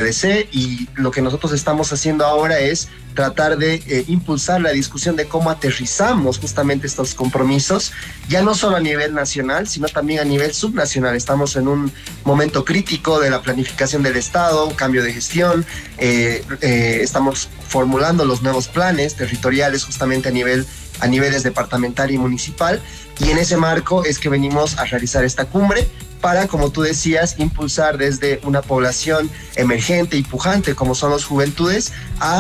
RC, y lo que nosotros estamos haciendo ahora es tratar de impulsar la discusión de cómo aterrizamos justamente estos compromisos, ya no solo a nivel nacional, sino también a nivel subnacional. Estamos en un momento crítico de la planificación del Estado, cambio de gestión, estamos formulando los nuevos planes territoriales justamente a niveles departamental y municipal, y en ese marco es que venimos a realizar esta cumbre para, como tú decías, impulsar desde una población emergente y pujante como son las juventudes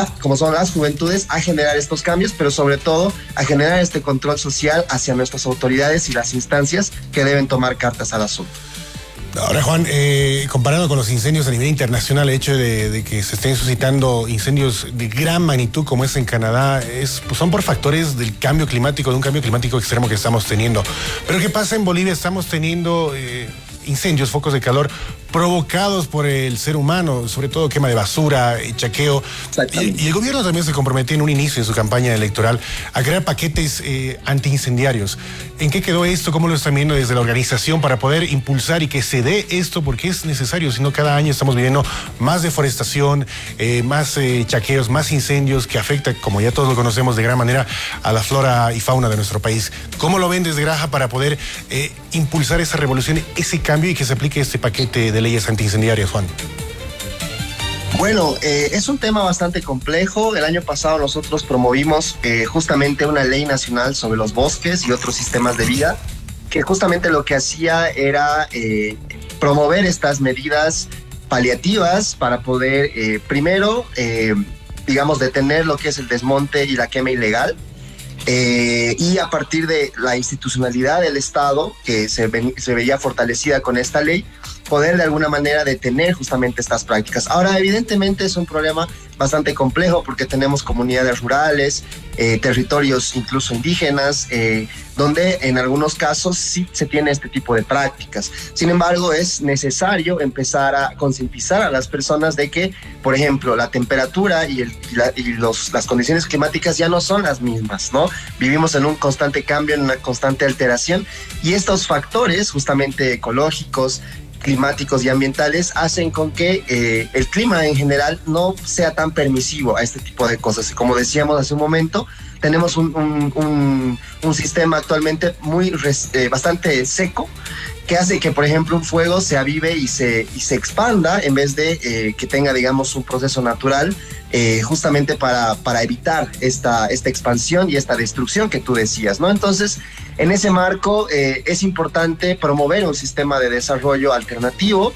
a generar estos cambios, pero sobre todo a generar este control social hacia nuestras autoridades y las instancias que deben tomar cartas al asunto. Ahora, Juan, comparado con los incendios a nivel internacional, el hecho de que se estén suscitando incendios de gran magnitud como es en Canadá, pues son por factores del cambio climático, de un cambio climático extremo que estamos teniendo. Pero ¿qué pasa en Bolivia? Estamos teniendo incendios, focos de calor provocados por el ser humano, sobre todo quema de basura, chaqueo. Y el gobierno también se comprometió en un inicio de su campaña electoral a crear paquetes antiincendiarios. ¿En qué quedó esto? ¿Cómo lo están viendo desde la organización para poder impulsar y que se dé esto? Porque es necesario, si no cada año estamos viviendo más deforestación, más chaqueos, más incendios que afecta, como ya todos lo conocemos, de gran manera a la flora y fauna de nuestro país. ¿Cómo lo ven desde Graja para poder impulsar esa revolución, ese cambio y que se aplique este paquete de leyes antiincendiarias, Juan? Bueno, es un tema bastante complejo. El año pasado nosotros promovimos justamente una ley nacional sobre los bosques y otros sistemas de vida, que justamente lo que hacía era promover estas medidas paliativas para poder, primero, digamos, detener lo que es el desmonte y la quema ilegal. Y a partir de la institucionalidad del Estado, que se veía fortalecida con esta ley, poder de alguna manera detener justamente estas prácticas. Ahora, evidentemente es un problema bastante complejo porque tenemos comunidades rurales, territorios incluso indígenas, donde en algunos casos sí se tiene este tipo de prácticas. Sin embargo, es necesario empezar a concientizar a las personas de que, por ejemplo, la temperatura y las condiciones climáticas ya no son las mismas, ¿no? Vivimos en un constante cambio, en una constante alteración, y estos factores justamente ecológicos, climáticos y ambientales hacen con que el clima en general no sea tan permisivo a este tipo de cosas. Como decíamos hace un momento, tenemos un sistema actualmente bastante seco, que hace que, por ejemplo, un fuego se avive y se expanda en vez de que tenga, digamos, un proceso natural, justamente para evitar esta expansión y esta destrucción que tú decías, ¿no? Entonces, en ese marco es importante promover un sistema de desarrollo alternativo,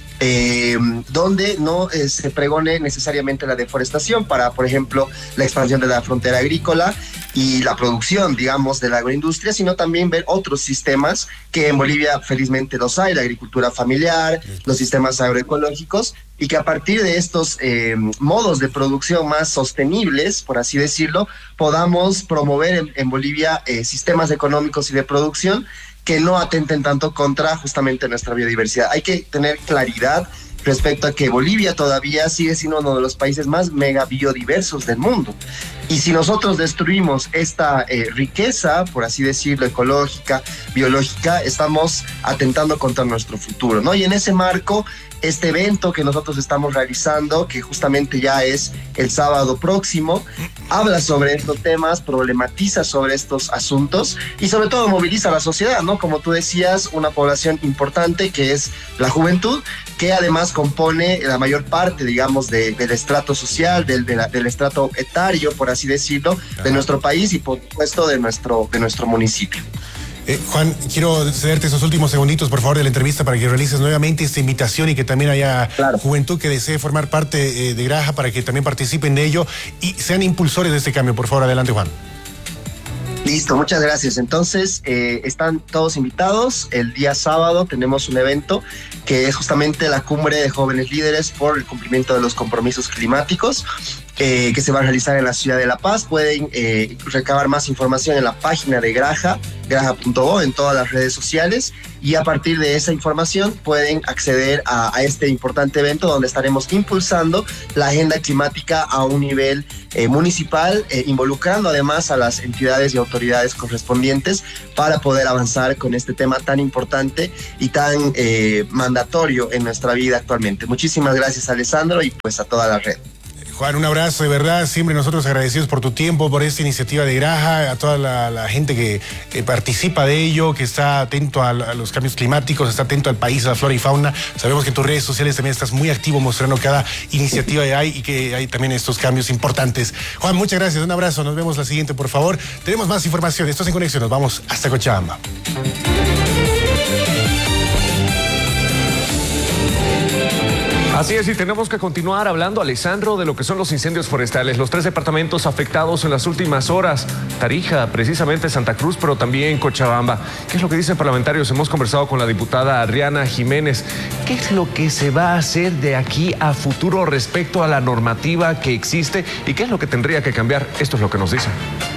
donde no se pregone necesariamente la deforestación para, por ejemplo, la expansión de la frontera agrícola y la producción, digamos, de la agroindustria, sino también ver otros sistemas que en Bolivia felizmente los hay, la agricultura familiar, los sistemas agroecológicos, y que a partir de estos modos de producción más sostenibles, por así decirlo, podamos promover en Bolivia sistemas económicos y de producción que no atenten tanto contra justamente nuestra biodiversidad. Hay que tener claridad respecto a que Bolivia todavía sigue siendo uno de los países más mega biodiversos del mundo. Y si nosotros destruimos esta riqueza, por así decirlo, ecológica, biológica, estamos atentando contra nuestro futuro, ¿no? Y en ese marco, este evento que nosotros estamos realizando, que justamente ya es el sábado próximo, habla sobre estos temas, problematiza sobre estos asuntos y sobre todo moviliza a la sociedad, ¿no? Como tú decías, una población importante que es la juventud, que además compone la mayor parte, digamos, del estrato social, del estrato etario, por así decirlo, de nuestro país y por supuesto de nuestro municipio. Juan, quiero cederte esos últimos segunditos, por favor, de la entrevista para que realices nuevamente esta invitación y que también haya juventud que desee formar parte de Graja para que también participen de ello y sean impulsores de este cambio. Por favor, adelante, Juan. Listo, muchas gracias. Entonces, están todos invitados. El día sábado tenemos un evento que es justamente la Cumbre de Jóvenes Líderes por el cumplimiento de los compromisos climáticos, que se va a realizar en la ciudad de La Paz. Pueden recabar más información en la página de Graja, graja.go, en todas las redes sociales. y a partir de esa información pueden acceder a este importante evento donde estaremos impulsando la agenda climática a un nivel municipal, involucrando además a las entidades y autoridades correspondientes para poder avanzar con este tema tan importante y tan mandatorio en nuestra vida actualmente. Muchísimas gracias, Alessandro, y pues a toda la red. Juan, un abrazo, de verdad, siempre nosotros agradecidos por tu tiempo, por esta iniciativa de Graja, a toda la gente que participa de ello, que está atento a los cambios climáticos, está atento al país, a la flora y fauna. Sabemos que en tus redes sociales también estás muy activo mostrando cada iniciativa que hay y que hay también estos cambios importantes. Juan, muchas gracias, un abrazo, nos vemos la siguiente, por favor. Tenemos más información, esto es En Conexión, nos vamos hasta Cochabamba. Así es, y tenemos que continuar hablando, Alessandro, de lo que son los incendios forestales. Los 3 departamentos afectados en las últimas horas. Tarija, precisamente Santa Cruz, pero también Cochabamba. ¿Qué es lo que dicen parlamentarios? Hemos conversado con la diputada Adriana Jiménez. ¿Qué es lo que se va a hacer de aquí a futuro respecto a la normativa que existe? ¿Y qué es lo que tendría que cambiar? Esto es lo que nos dicen.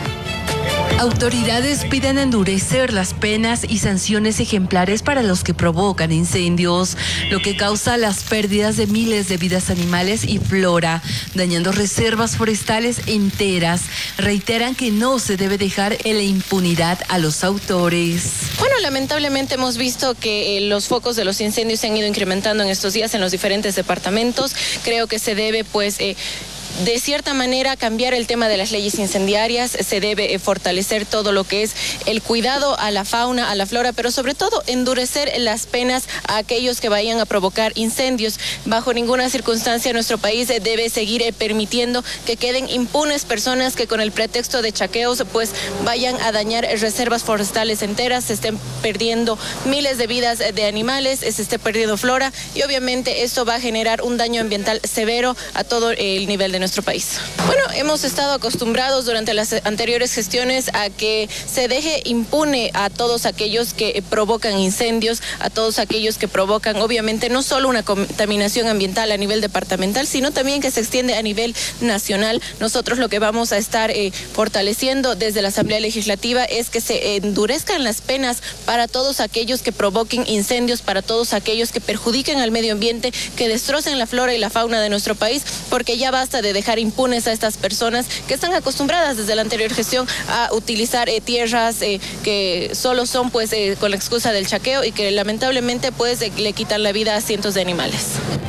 Autoridades piden endurecer las penas y sanciones ejemplares para los que provocan incendios, lo que causa las pérdidas de miles de vidas animales y flora, dañando reservas forestales enteras. Reiteran que no se debe dejar en la impunidad a los autores. Bueno, lamentablemente hemos visto que los focos de los incendios se han ido incrementando en estos días en los diferentes departamentos. Creo que se debe, de cierta manera, cambiar el tema de las leyes incendiarias. Se debe fortalecer todo lo que es el cuidado a la fauna, a la flora, pero sobre todo endurecer las penas a aquellos que vayan a provocar incendios. Bajo ninguna circunstancia nuestro país debe seguir permitiendo que queden impunes personas que con el pretexto de chaqueos vayan a dañar reservas forestales enteras, se estén perdiendo miles de vidas de animales, se esté perdiendo flora y obviamente esto va a generar un daño ambiental severo a todo el nivel de nuestro país. Bueno, hemos estado acostumbrados durante las anteriores gestiones a que se deje impune a todos aquellos que provocan incendios, a todos aquellos que provocan obviamente no solo una contaminación ambiental a nivel departamental, sino también que se extiende a nivel nacional. Nosotros lo que vamos a estar fortaleciendo desde la Asamblea Legislativa es que se endurezcan las penas para todos aquellos que provoquen incendios, para todos aquellos que perjudiquen al medio ambiente, que destrocen la flora y la fauna de nuestro país, porque ya basta de dejar impunes a estas personas que están acostumbradas desde la anterior gestión a utilizar tierras que solo son con la excusa del chaqueo y que lamentablemente le quitan la vida a cientos de animales.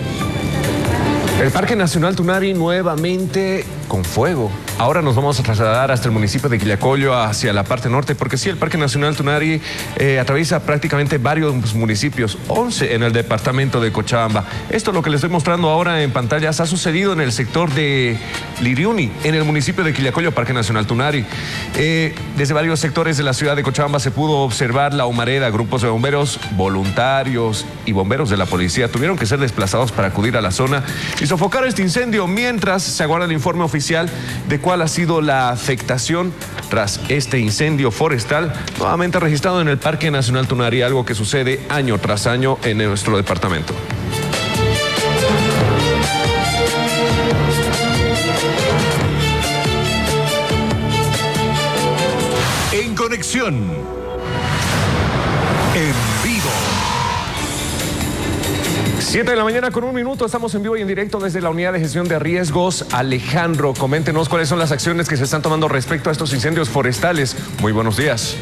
El Parque Nacional Tunari nuevamente con fuego. Ahora nos vamos a trasladar hasta el municipio de Quillacollo, hacia la parte norte, porque sí, el Parque Nacional Tunari atraviesa prácticamente varios municipios, 11 en el departamento de Cochabamba. Esto lo que les estoy mostrando ahora en pantallas ha sucedido en el sector de Liriuni, en el municipio de Quillacollo, Parque Nacional Tunari. Desde varios sectores de la ciudad de Cochabamba se pudo observar la humareda. Grupos de bomberos, voluntarios y bomberos de la policía tuvieron que ser desplazados para acudir a la zona y sofocar este incendio, mientras se aguarda el informe oficial de cuál ha sido la afectación tras este incendio forestal nuevamente registrado en el Parque Nacional Tunari, algo que sucede año tras año en nuestro departamento. En Conexión, en vivo. 7 de la mañana con 1 minuto, estamos en vivo y en directo desde la Unidad de Gestión de Riesgos. Alejandro, coméntenos cuáles son las acciones que se están tomando respecto a estos incendios forestales. Muy buenos días.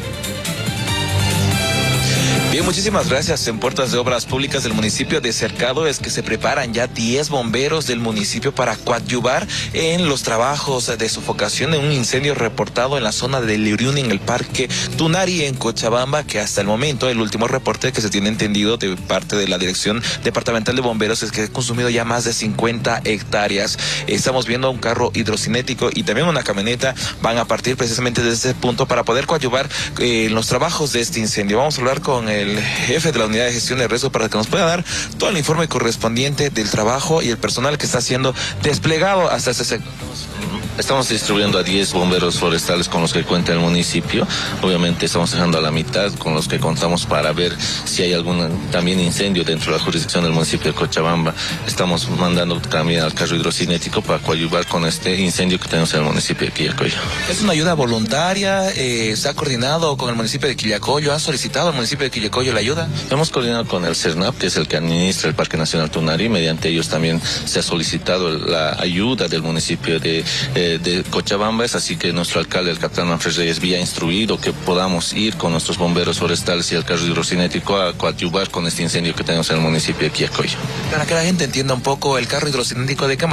Bien, muchísimas gracias. En puertas de obras públicas del municipio de Cercado es que se preparan ya 10 bomberos del municipio para coadyuvar en los trabajos de sofocación de un incendio reportado en la zona de Liriuni, en el Parque Tunari, en Cochabamba, que hasta el momento el último reporte que se tiene entendido de parte de la Dirección Departamental de Bomberos es que ha consumido ya más de 50 hectáreas. Estamos viendo un carro hidrocinético y también una camioneta van a partir precisamente de ese punto para poder coadyuvar en los trabajos de este incendio. Vamos a hablar con el jefe de la Unidad de Gestión de Riesgo para que nos pueda dar todo el informe correspondiente del trabajo y el personal que está siendo desplegado hasta este sector. Estamos distribuyendo a 10 bomberos forestales con los que cuenta el municipio. Obviamente estamos dejando a la mitad con los que contamos para ver si hay algún también incendio dentro de la jurisdicción del municipio de Cochabamba. Estamos mandando también al carro hidrocinético para coadyuvar con este incendio que tenemos en el municipio de Quillacollo. ¿Es una ayuda voluntaria? ¿Se ha coordinado con el municipio de Quillacollo? ¿Ha solicitado al municipio de Quillacollo la ayuda? Hemos coordinado con el CERNAP, que es el que administra el Parque Nacional Tunari. Mediante ellos también se ha solicitado la ayuda del municipio de Cochabamba. Es así que nuestro alcalde, el capitán Manfred Reyes, había instruido que podamos ir con nuestros bomberos forestales y el carro hidrocinético a coadyuvar con este incendio que tenemos en el municipio de Quillacollo. Para que la gente entienda un poco, el carro hidrocinético, ¿de qué